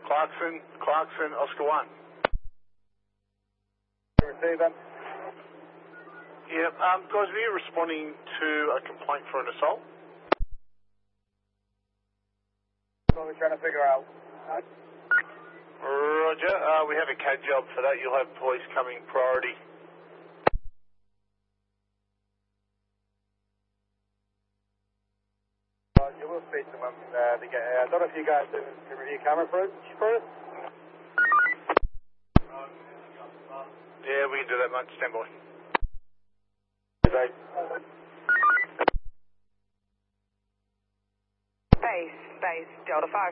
Clarkson, Oscar 1. Receiver. Yeah, guys, are you responding to a complaint for an assault? That's what we're trying to figure out. Roger, we have a CAD job for that. You'll have police coming priority. You will speak to them. I don't know if you guys can review camera footage for us. Yeah, we can do that, mate. Stand by. Base, Delta 5.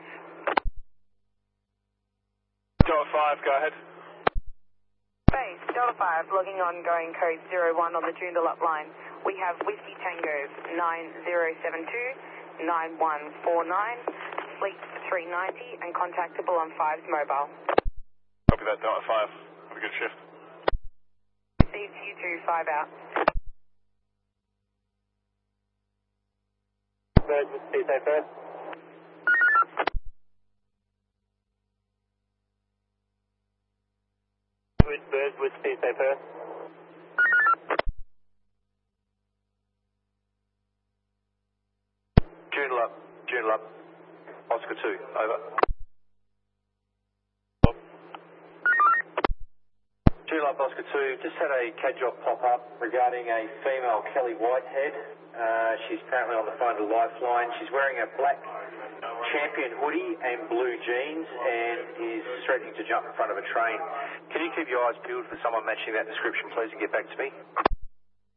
Delta 5, go ahead. Base, Delta 5, logging on, going code 01 on the Joondalup line. We have Whiskey Tango 9072 9149, fleet 390, and contactable on 5's mobile. Copy that, Delta 5. Have a good shift. Received U2, 5 out. Bird, stay first. Bird, stay first. Joondalup, Oscar 2, over. Joondalup, Oscar 2, just had a CAD job pop up regarding a female, Kelly Whitehead. She's apparently on the phone to Lifeline. She's wearing a black Champion hoodie and blue jeans and is threatening to jump in front of a train. Can you keep your eyes peeled for someone matching that description, please, and get back to me?